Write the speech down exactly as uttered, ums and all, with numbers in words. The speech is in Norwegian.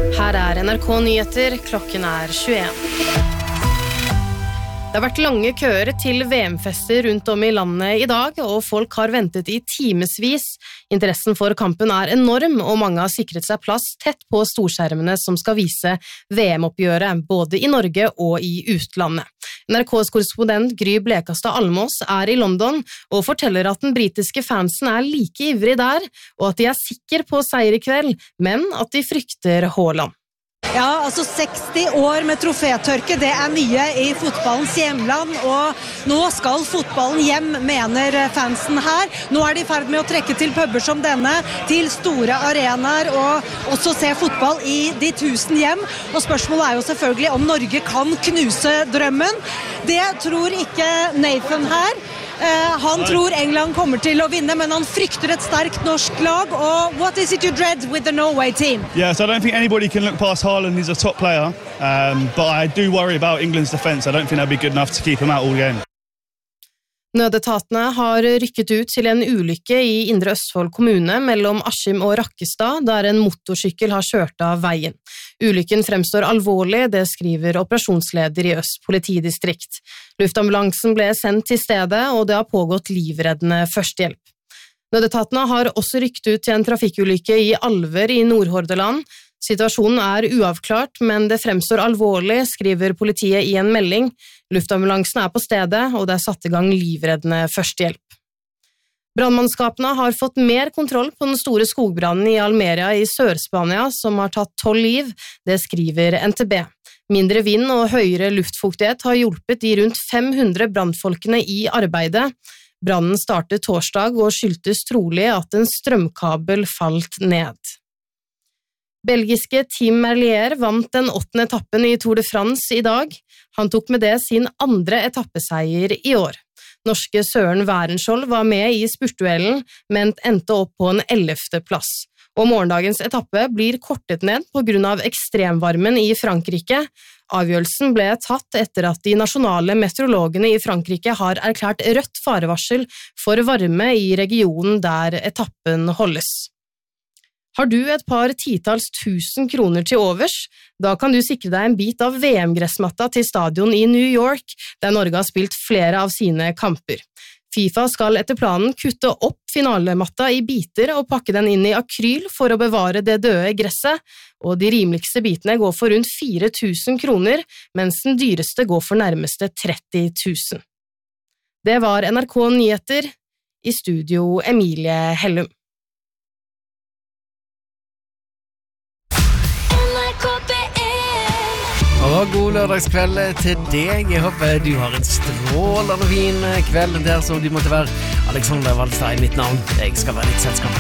Her er N R K Nyheter, klokken er tjueen. Det har vært lange køer til V M-fester rundt om i landet i dag, og folk har ventet i timesvis. Interessen for kampen er enorm, og mange har sikret seg plass tett på storskjermene som skal vise V M-oppgjøret, både i Norge og i utlandet. N R K's korrespondent Gry Blekastad Almås er i London og forteller at den britiske fansen er like ivrig der, og at de er sikre på seier i kveld, men at de frykter Haaland. Ja, altså seksti år med trofétørke, det er mye i fotballens hjemland, og nå skal fotballen hjem, mener fansen her. Nå er de i ferd med å trekke til pubber som denne, til store arenaer, og også se fotball i de tusen hjem. Og spørsmålet er jo selvfølgelig om Norge kan knuse drømmen. Det tror ikke Nathan her. Uh, han tror England kommer til å vinne, men han frykter et sterkt norsk lag. Og what is it you dread with the Norway team? Yes, I don't think anybody can look past Haaland. He's a top player, um, but I do worry about England's defence. I don't think they'll be good enough to keep him out all game. Nødetatene har rykket ut til en ulykke i Indre Østfold kommune mellom Askim og Rakkestad, der en motorsykkel har kjørt av veien. Ulykken fremstår alvorlig, det skriver operasjonsleder i Øst politidistrikt. Luftambulansen ble sendt til stedet, og det har pågått livreddende førstehjelp. Nødetatene har også rykket ut til en trafikkulykke i Alver i Nordhordaland. Situasjonen er uavklart, men det fremstår alvorlig, skriver politiet i en melding. Luftambulansen er på stedet, og det er satt i gang livreddende førstehjelp. Brannmannskapene har fått mer kontroll på den store skogbrannen i Almeria i Sør-Spania, som har tatt tolv liv, det skriver N T B. Mindre vind og høyere luftfuktighet har hjulpet de rundt fem hundre brannfolkene i arbeidet. Brannen startet torsdag og skyldtes trolig at en strømkabel falt ned. Belgiske Tim Merlier vant den åttende etappen i Tour de France i dag. Han tok med det sin andre etappeseier i år. Norske Søren Værenskjold var med i spurtduellen, men endte opp på en ellevte plass. Og morgendagens etappe blir kortet ned på grunn av ekstremvarmen i Frankrike. Avgjørelsen ble tatt etter at de nasjonale meteorologene i Frankrike har erklært rødt farevarsel for varme i regionen der etappen holdes. Har du et par titals tusen kroner til overs? Da kan du sikre deg en bit av V M-gressmatta til stadion i New York, der Norge har spilt flere av sine kamper. FIFA skal etter planen kutte opp finalematta i biter og pakke den inn i akryl for å bevare det døde gresset, og de rimeligste bitene går for rundt fire tusen kroner, mens den dyreste går for nærmeste tretti tusen. Det var N R K Nyheter, i studio Emilie Hellum. Og god lørdagskveld til deg. Jeg håper du har en strålende fin kveld der som du måtte være. Alexander Valstad i mitt navn. Jeg skal være ditt selskap.